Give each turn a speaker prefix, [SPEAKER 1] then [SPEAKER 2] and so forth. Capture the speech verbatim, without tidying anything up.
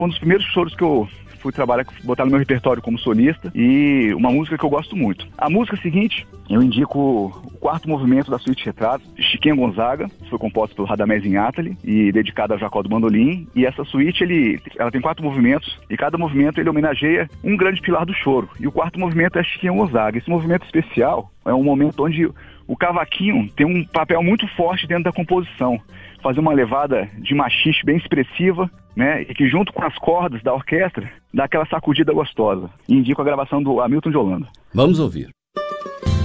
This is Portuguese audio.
[SPEAKER 1] Um dos primeiros choros que eu fui trabalhar, botar no meu repertório como solista, e uma música que eu gosto muito. A música seguinte, eu indico o quarto movimento da Suíte Retratos, de Chiquinha Gonzaga, foi composta pelo Radamés Inátali e dedicada a Jacó do Bandolim. E essa suíte, ele, ela tem quatro movimentos, e cada movimento ele homenageia um grande pilar do choro. E o quarto movimento é Chiquinha Gonzaga. Esse movimento especial é um momento onde o cavaquinho tem um papel muito forte dentro da composição. Fazer uma levada de machixe bem expressiva, né, e que junto com as cordas da orquestra dá aquela sacudida gostosa. E indico a gravação do Hamilton de Holanda.
[SPEAKER 2] Vamos ouvir.